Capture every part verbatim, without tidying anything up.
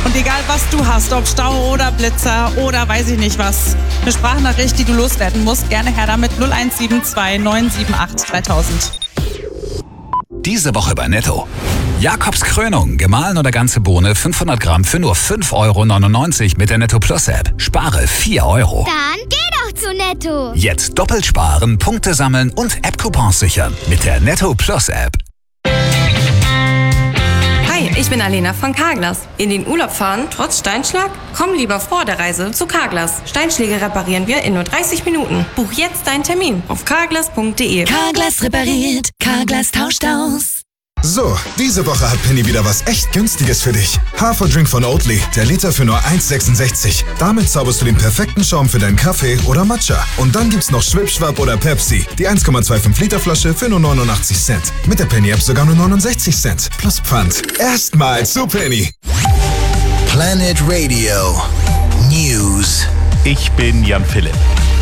Und egal was du hast, ob Stau oder Blitzer oder weiß ich nicht was, eine Sprachnachricht, die du loswerden musst, gerne her damit null eins sieben zwei neun sieben acht dreitausend. Diese Woche bei Netto. Jakobs Krönung, gemahlen oder ganze Bohne fünfhundert Gramm für nur fünf Euro neunundneunzig mit der Netto Plus App. Spare vier Euro. Dann geh doch zu Netto. Jetzt doppelt sparen, Punkte sammeln und App-Coupons sichern mit der Netto Plus App. Hi, ich bin Alena von Carglass. In den Urlaub fahren trotz Steinschlag? Komm lieber vor der Reise zu Carglass. Steinschläge reparieren wir in nur dreißig Minuten. Buch jetzt deinen Termin auf carglass punkt de. Carglass repariert, Carglass tauscht aus. So, diese Woche hat Penny wieder was echt Günstiges für dich. Haferdrink von Oatly, der Liter für nur eins sechsundsechzig. Damit zauberst du den perfekten Schaum für deinen Kaffee oder Matcha. Und dann gibt's noch Schwipschwapp oder Pepsi, die eins Komma fünfundzwanzig Liter Flasche für nur neunundachtzig Cent. Mit der Penny-App sogar nur neunundsechzig Cent. Plus Pfand. Erstmal zu Penny. Planet Radio News. Ich bin Jan Philipp.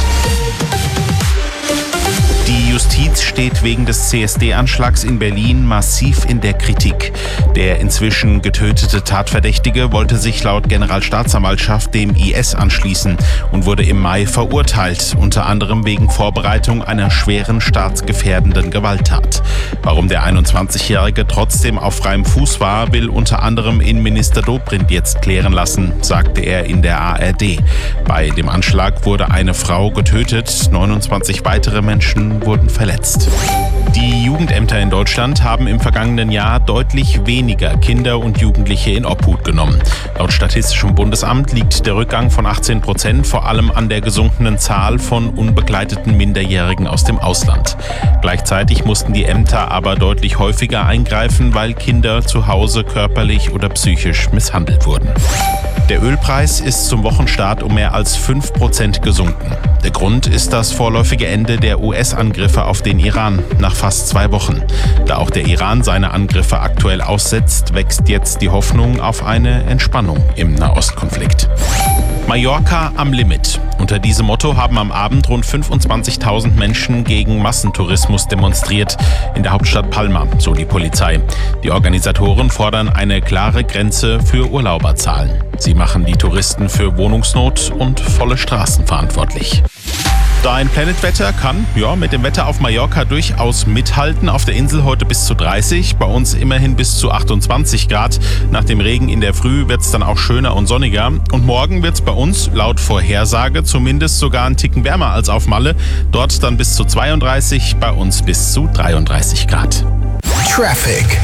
Die Justiz steht wegen des C S D-Anschlags in Berlin massiv in der Kritik. Der inzwischen getötete Tatverdächtige wollte sich laut Generalstaatsanwaltschaft dem I S anschließen und wurde im Mai verurteilt, unter anderem wegen Vorbereitung einer schweren staatsgefährdenden Gewalttat. Warum der einundzwanzigjährige trotzdem auf freiem Fuß war, will unter anderem Innenminister Dobrindt jetzt klären lassen, sagte er in der A R D. Bei dem Anschlag wurde eine Frau getötet, neunundzwanzig weitere Menschen wurden verletzt. Die Jugendämter in Deutschland haben im vergangenen Jahr deutlich weniger Kinder und Jugendliche in Obhut genommen. Laut Statistischem Bundesamt liegt der Rückgang von achtzehn Prozent vor allem an der gesunkenen Zahl von unbegleiteten Minderjährigen aus dem Ausland. Gleichzeitig mussten die Ämter aber deutlich häufiger eingreifen, weil Kinder zu Hause körperlich oder psychisch misshandelt wurden. Der Ölpreis ist zum Wochenstart um mehr als fünf Prozent gesunken. Der Grund ist das vorläufige Ende der U S-Angriffe auf den Iran nach fast zwei Wochen. Da auch der Iran seine Angriffe aktuell aussetzt, wächst jetzt die Hoffnung auf eine Entspannung im Nahostkonflikt. Mallorca am Limit. Unter diesem Motto haben am Abend rund fünfundzwanzigtausend Menschen gegen Massentourismus demonstriert in der Hauptstadt Palma, so die Polizei. Die Organisatoren fordern eine klare Grenze für Urlauberzahlen. Sie machen die Touristen für Wohnungsnot und volle Straßen verantwortlich. Dein Planetwetter kann ja mit dem Wetter auf Mallorca durchaus mithalten. Auf der Insel heute bis zu dreißig, bei uns immerhin bis zu achtundzwanzig Grad. Nach dem Regen in der Früh wird es dann auch schöner und sonniger. Und morgen wird es bei uns laut Vorhersage zumindest sogar einen Ticken wärmer als auf Malle. Dort dann bis zu zweiunddreißig, bei uns bis zu dreiunddreißig Grad. Traffic.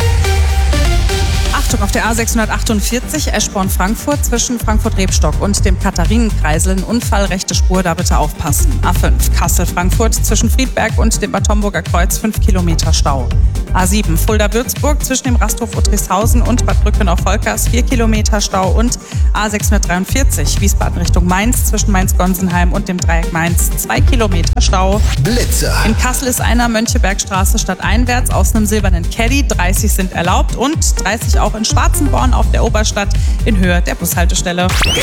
Achtung, auf der A sechshundertachtundvierzig Eschborn-Frankfurt zwischen Frankfurt-Rebstock und dem Katharinenkreisel, ein Unfall, rechte Spur, da bitte aufpassen. A fünf Kassel-Frankfurt zwischen Friedberg und dem Bad Homburger Kreuz, fünf Kilometer Stau. A sieben Fulda-Würzburg zwischen dem Rasthof Uttrichshausen und Bad Brückenau-Volkers, vier Kilometer Stau. Und A sechshundertdreiundvierzig Wiesbaden Richtung Mainz zwischen Mainz-Gonsenheim und dem Dreieck Mainz, zwei Kilometer Stau. Blitzer. In Kassel ist einer Mönckebergstraße stadteinwärts aus einem silbernen Caddy, dreißig sind erlaubt und dreißig auch in Schwarzenborn auf der Oberstadt in Höhe der Bushaltestelle.